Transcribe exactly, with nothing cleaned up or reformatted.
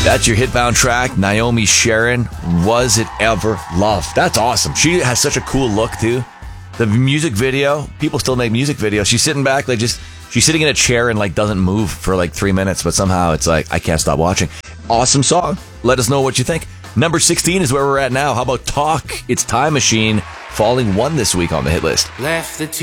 That's your Hitbound track, Naomi Sharon, Was It Ever Love? That's awesome. She has such a cool look, too. The music video, people still make music videos. She's sitting back, like just, she's sitting in a chair and like doesn't move for like three minutes, but somehow it's like, I can't stop watching. Awesome song. Let us know what you think. Number sixteen is where we're at now. How about Talk? It's Time Machine, falling one this week on the hit list. Left the